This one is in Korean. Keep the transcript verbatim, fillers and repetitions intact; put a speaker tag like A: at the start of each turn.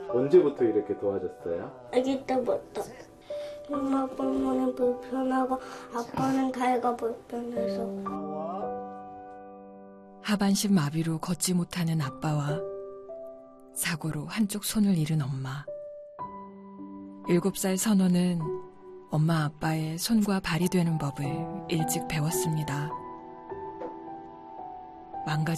A: 언제부터 이렇게 도와줬어요?
B: 아기 때부터. 엄마 때문에 불편하고 아빠는 다이가 불편해서.
C: 하반신 마비로 걷지 못하는 아빠와 사고로 한쪽 손을 잃은 엄마. 일곱 살 선호는 엄마 아빠의 손과 발이 되는 법을 일찍 배웠습니다. 망가진